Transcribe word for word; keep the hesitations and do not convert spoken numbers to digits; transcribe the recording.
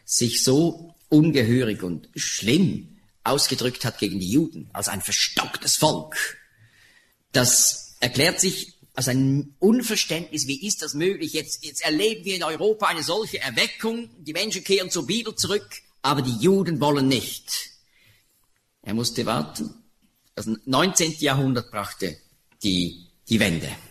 sich so ungehörig und schlimm ausgedrückt hat gegen die Juden, als ein verstocktes Volk. Das erklärt sich als ein Unverständnis, wie ist das möglich? Jetzt, jetzt erleben wir in Europa eine solche Erweckung, die Menschen kehren zur Bibel zurück, aber die Juden wollen nicht. Er musste warten. Das neunzehnte Jahrhundert brachte die, die Wende.